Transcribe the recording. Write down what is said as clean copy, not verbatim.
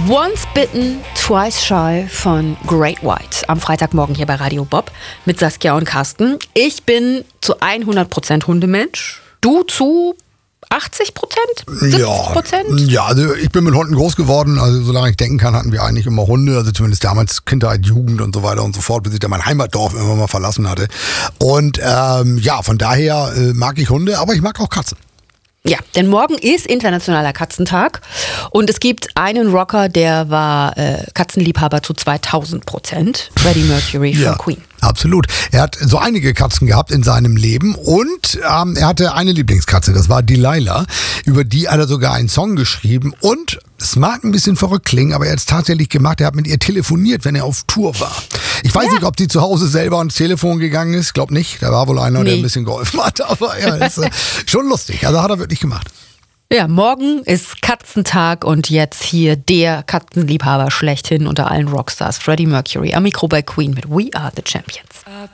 Once Bitten, Twice Shy von Great White. Am Freitagmorgen hier bei Radio Bob mit Saskia und Carsten. Ich bin zu 100% Hundemensch. Du zu 80%? 70%? Ja, also ich bin mit Hunden groß geworden. Also solange ich denken kann, hatten wir eigentlich immer Hunde. Also zumindest damals Kindheit, Jugend und so weiter und so fort, bis ich dann mein Heimatdorf irgendwann mal verlassen hatte. Und von daher mag ich Hunde, aber ich mag auch Katzen. Ja, denn morgen ist Internationaler Katzentag und es gibt einen Rocker, der war Katzenliebhaber zu 2000%, Freddie Mercury von Queen. Absolut. Er hat so einige Katzen gehabt in seinem Leben und er hatte eine Lieblingskatze, das war Delilah, über die hat er sogar einen Song geschrieben und es mag ein bisschen verrückt klingen, aber er hat es tatsächlich gemacht, er hat mit ihr telefoniert, wenn er auf Tour war. Ich weiß nicht, ob sie zu Hause selber ans Telefon gegangen ist, glaub nicht, da war wohl einer, der ein bisschen geholfen hat, aber ja, ist schon lustig, also hat er wirklich gemacht. Ja, morgen ist Katzentag und jetzt hier der Katzenliebhaber schlechthin unter allen Rockstars, Freddie Mercury, am Mikro bei Queen mit We Are the Champions.